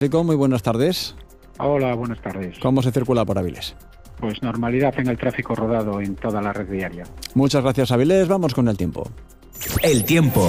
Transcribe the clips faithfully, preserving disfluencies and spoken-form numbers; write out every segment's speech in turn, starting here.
Rico, muy buenas tardes. Hola, buenas tardes. ¿Cómo se circula por Avilés? Pues normalidad en el tráfico rodado en toda la red viaria. Muchas gracias, Avilés. Vamos con el tiempo. El tiempo.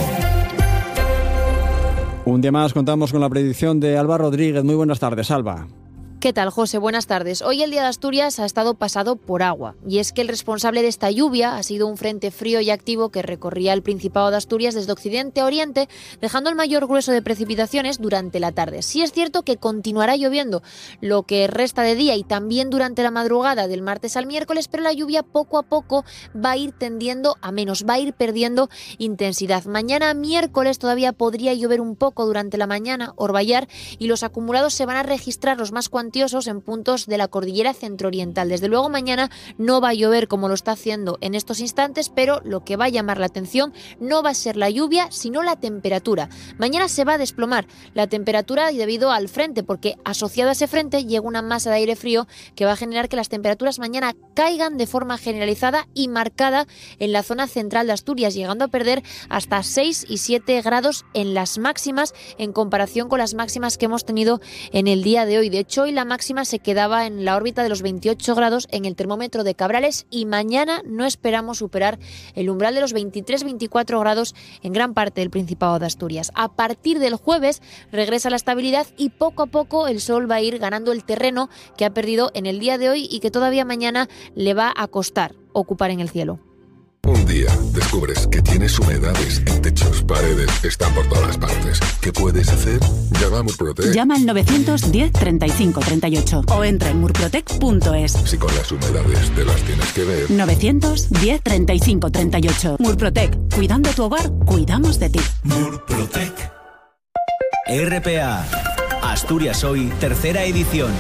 Un día más contamos con la predicción de Alba Rodríguez. Muy buenas tardes, Alba. ¿Qué tal, José? Buenas tardes. Hoy el día de Asturias ha estado pasado por agua, y es que el responsable de esta lluvia ha sido un frente frío y activo que recorría el Principado de Asturias desde occidente a oriente, dejando el mayor grueso de precipitaciones durante la tarde. Sí es cierto que continuará lloviendo lo que resta de día y también durante la madrugada del martes al miércoles, pero la lluvia poco a poco va a ir tendiendo a menos, va a ir perdiendo intensidad. Mañana miércoles todavía podría llover un poco durante la mañana, orvallar, y los acumulados se van a registrar los más cuantiosos en puntos de la cordillera centrooriental. Desde luego mañana no va a llover como lo está haciendo en estos instantes, pero lo que va a llamar la atención no va a ser la lluvia, sino la temperatura. Mañana se va a desplomar la temperatura debido al frente, porque asociado a ese frente llega una masa de aire frío que va a generar que las temperaturas mañana caigan de forma generalizada y marcada en la zona central de Asturias, llegando a perder hasta seis y siete grados en las máximas en comparación con las máximas que hemos tenido en el día de hoy. De hecho, hoy la máxima se quedaba en la órbita de los veintiocho grados en el termómetro de Cabrales, y mañana no esperamos superar el umbral de los veintitrés veinticuatro grados en gran parte del Principado de Asturias. A partir del jueves regresa la estabilidad y poco a poco el sol va a ir ganando el terreno que ha perdido en el día de hoy y que todavía mañana le va a costar ocupar en el cielo. Un día descubres que tienes humedades en techos, paredes, están por todas partes. ¿Qué puedes hacer? Llama a Murprotec. Llama al novecientos diez treinta y cinco treinta y ocho o entra en murprotec punto es. Si con las humedades te las tienes que ver. novecientos diez treinta y cinco treinta y ocho. Murprotec. Cuidando tu hogar, cuidamos de ti. Murprotec. R P A. Asturias Hoy, tercera edición.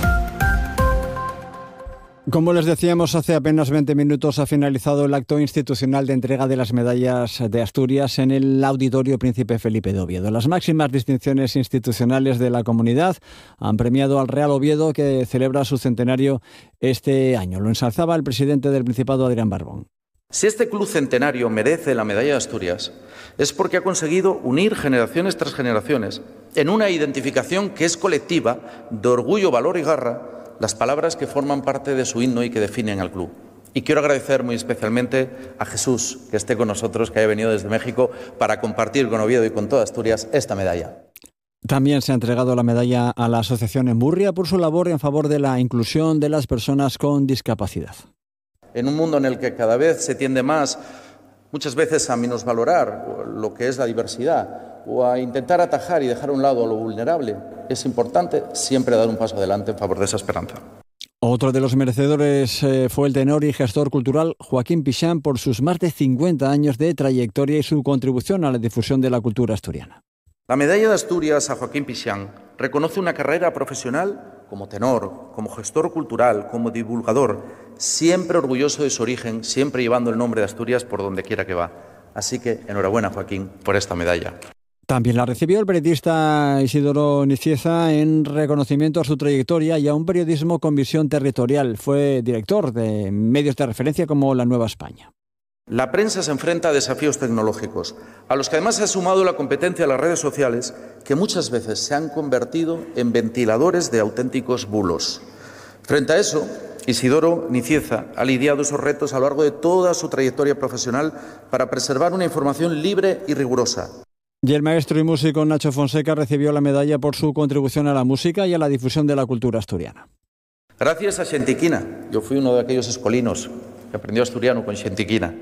Como les decíamos, hace apenas veinte minutos ha finalizado el acto institucional de entrega de las medallas de Asturias en el Auditorio Príncipe Felipe de Oviedo. Las máximas distinciones institucionales de la comunidad han premiado al Real Oviedo, que celebra su centenario este año. Lo ensalzaba el presidente del Principado, Adrián Barbón. Si este club centenario merece la medalla de Asturias, es porque ha conseguido unir generaciones tras generaciones en una identificación que es colectiva, de orgullo, valor y garra, las palabras que forman parte de su himno y que definen al club. Y quiero agradecer muy especialmente a Jesús, que esté con nosotros, que haya venido desde México para compartir con Oviedo y con toda Asturias esta medalla. También se ha entregado la medalla a la Asociación Emurria por su labor en favor de la inclusión de las personas con discapacidad. En un mundo en el que cada vez se tiende más, muchas veces, a minusvalorar lo que es la diversidad o a intentar atajar y dejar a un lado a lo vulnerable, es importante siempre dar un paso adelante en favor de esa esperanza. Otro de los merecedores eh, fue el tenor y gestor cultural Joaquín Pixán, por sus más de cincuenta años de trayectoria y su contribución a la difusión de la cultura asturiana. La medalla de Asturias a Joaquín Pixán reconoce una carrera profesional como tenor, como gestor cultural, como divulgador, siempre orgulloso de su origen, siempre llevando el nombre de Asturias por donde quiera que va. Así que enhorabuena, Joaquín, por esta medalla. También la recibió el periodista Isidoro Nicieza en reconocimiento a su trayectoria y a un periodismo con visión territorial. Fue director de medios de referencia como La Nueva España. La prensa se enfrenta a desafíos tecnológicos, a los que además se ha sumado la competencia de las redes sociales, que muchas veces se han convertido en ventiladores de auténticos bulos. Frente a eso, Isidoro Nicieza ha lidiado esos retos a lo largo de toda su trayectoria profesional para preservar una información libre y rigurosa. Y el maestro y músico Nacho Fonseca recibió la medalla por su contribución a la música y a la difusión de la cultura asturiana. Gracias a Xentiquina, yo fui uno de aquellos escolinos que aprendió asturiano con Xentiquina.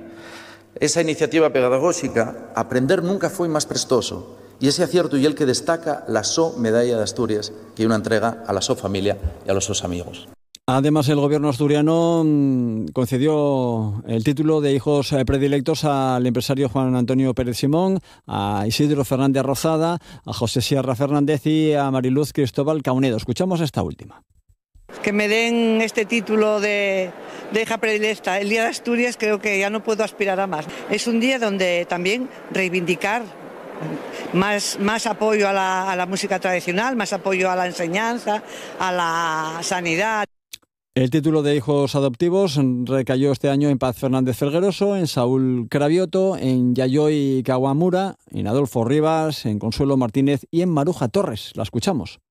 Esa iniciativa pedagógica, aprender nunca fue más prestoso, y ese acierto y el que destaca la So Medalla de Asturias, que una entrega a la So familia y a los sos amigos. Además, el gobierno asturiano concedió el título de hijos predilectos al empresario Juan Antonio Pérez Simón, a Isidro Fernández Rozada, a José Sierra Fernández y a Mariluz Cristóbal Caunedo. Escuchamos esta última. Que me den este título de, de hija predilecta el Día de Asturias, creo que ya no puedo aspirar a más. Es un día donde también reivindicar más, más apoyo a la, a la música tradicional, más apoyo a la enseñanza, a la sanidad. El título de hijos adoptivos recayó este año en Paz Fernández Felgueroso, en Saúl Cravioto, en Yayoi Kawamura, en Adolfo Rivas, en Consuelo Martínez y en Maruja Torres. La escuchamos.